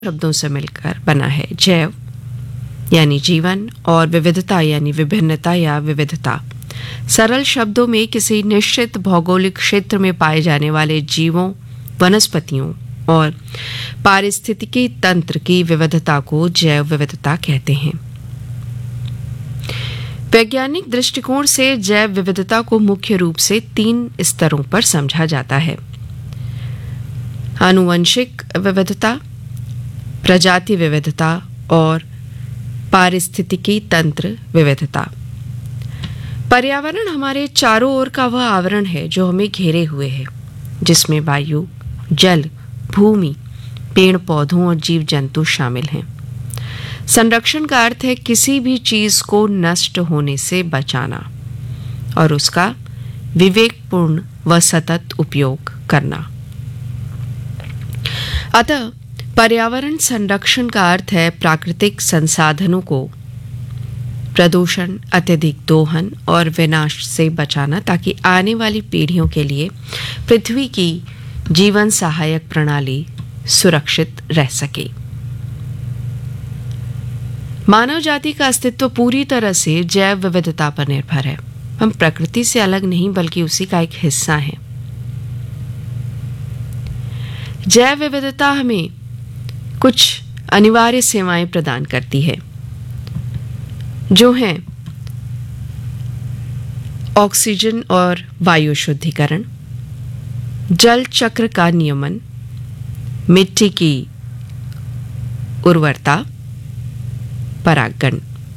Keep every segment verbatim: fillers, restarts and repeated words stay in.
शब्दों से मिलकर बना है। जैव यानी जीवन और विविधता यानी विभिन्नता या विविधता। सरल शब्दों में किसी निश्चित भौगोलिक क्षेत्र में पाए जाने वाले जीवों, वनस्पतियों और पारिस्थितिकी तंत्र की विविधता को जैव विविधता कहते हैं। वैज्ञानिक दृष्टिकोण से जैव विविधता को मुख्य रूप से तीन स्तरों पर समझा जाता है: आनुवंशिक विविधता, प्रजाति विविधता और पारिस्थितिकी तंत्र विविधता। पर्यावरण हमारे चारों ओर का वह आवरण है जो हमें घेरे हुए है, जिसमें वायु, जल, भूमि, पेड़ पौधों और जीव जंतु शामिल हैं। संरक्षण का अर्थ है किसी भी चीज को नष्ट होने से बचाना और उसका विवेकपूर्ण व सतत उपयोग करना। अतः पर्यावरण संरक्षण का अर्थ है प्राकृतिक संसाधनों को प्रदूषण, अत्यधिक दोहन और विनाश से बचाना, ताकि आने वाली पीढ़ियों के लिए पृथ्वी की जीवन सहायक प्रणाली सुरक्षित रह सके। मानव जाति का अस्तित्व पूरी तरह से जैव विविधता पर निर्भर है। हम प्रकृति से अलग नहीं बल्कि उसी का एक हिस्सा हैं। जैव विविधता हमें कुछ अनिवार्य सेवाएं प्रदान करती है, जो हैं ऑक्सीजन और वायु शुद्धिकरण, जल चक्र का नियमन, मिट्टी की उर्वरता, परागण।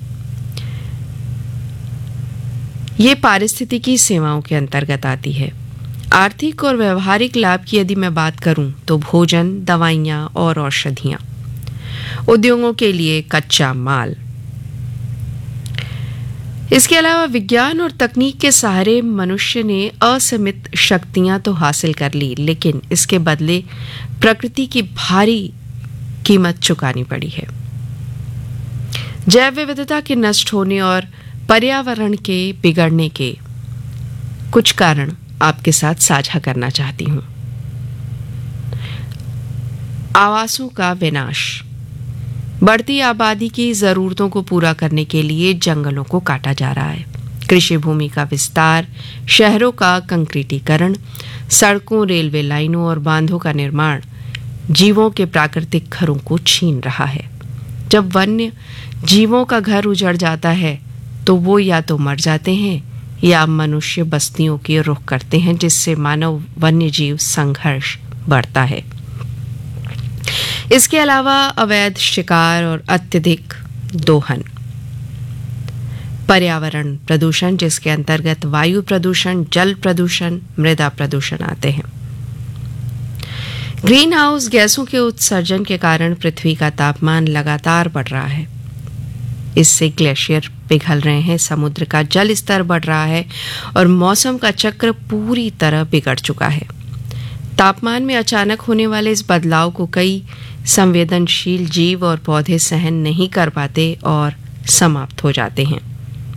ये पारिस्थितिकी सेवाओं के अंतर्गत आती है। आर्थिक और व्यवहारिक लाभ की यदि मैं बात करूं तो भोजन, दवाइयां और औषधियां, उद्योगों के लिए कच्चा माल। इसके अलावा विज्ञान और तकनीक के सहारे मनुष्य ने असीमित शक्तियां तो हासिल कर ली, लेकिन इसके बदले प्रकृति की भारी कीमत चुकानी पड़ी है। जैव विविधता के नष्ट होने और पर्यावरण के बिगड़ने के कुछ कारण आपके साथ साझा करना चाहती हूं। आवासों का विनाश। बढ़ती आबादी की जरूरतों को पूरा करने के लिए जंगलों को काटा जा रहा है। कृषि भूमि का विस्तार, शहरों का कंक्रीटीकरण, सड़कों, रेलवे लाइनों और बांधों का निर्माण जीवों के प्राकृतिक घरों को छीन रहा है। जब वन्य जीवों का घर उजड़ जाता है तो वो या तो मर जाते हैं या मनुष्य बस्तियों की रुख करते हैं, जिससे मानव वन्य जीव संघर्ष बढ़ता है। इसके अलावा अवैध शिकार और अत्यधिक दोहन। पर्यावरण प्रदूषण, जिसके अंतर्गत वायु प्रदूषण, जल प्रदूषण, मृदा प्रदूषण आते हैं। ग्रीन हाउस गैसों के उत्सर्जन के कारण पृथ्वी का तापमान लगातार बढ़ रहा है। इससे ग्लेशियर पिघल रहे हैं, समुद्र का जल स्तर बढ़ रहा है और मौसम का चक्र पूरी तरह बिगड़ चुका है। तापमान में अचानक होने वाले इस बदलाव को कई संवेदनशील जीव और पौधे सहन नहीं कर पाते और समाप्त हो जाते हैं।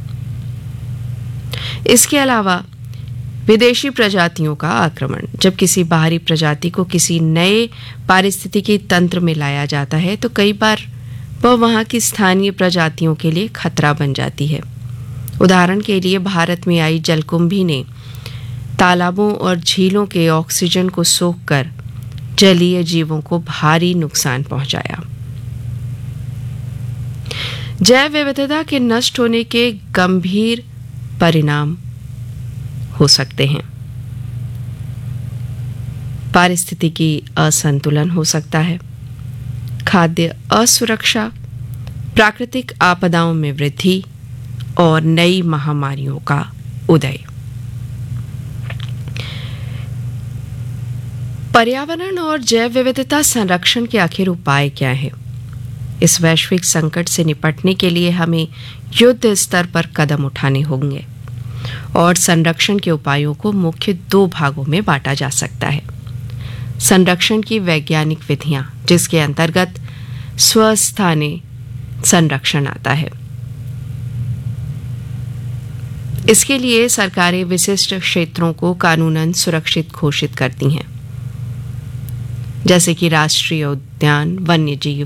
इसके अलावा विदेशी प्रजातियों का आक्रमण। जब किसी बाहरी प्रजाति को किसी नए पारिस्थितिकी तंत्र में लाया जाता है तो कई बार वह वहां की स्थानीय प्रजातियों के लिए खतरा बन जाती है। उदाहरण के लिए भारत में आई जलकुंभी ने तालाबों और झीलों के ऑक्सीजन को सोखकर जलीय जीवों को भारी नुकसान पहुंचाया। जैव विविधता के नष्ट होने के गंभीर परिणाम हो सकते हैं। पारिस्थितिकी असंतुलन हो सकता है, खाद्य असुरक्षा, प्राकृतिक आपदाओं में वृद्धि और नई महामारियों का उदय। पर्यावरण और जैव विविधता संरक्षण के आखिर उपाय क्या हैं? इस वैश्विक संकट से निपटने के लिए हमें युद्ध स्तर पर कदम उठाने होंगे और संरक्षण के उपायों को मुख्य दो भागों में बांटा जा सकता है। संरक्षण की वैज्ञानिक विधियां, जिसके अंतर्गत स्वस्थानीय संरक्षण आता है। इसके लिए सरकारें विशिष्ट क्षेत्रों को कानूनन सुरक्षित घोषित करती हैं। जैसे कि राष्ट्रीय उद्यान, वन्य जीव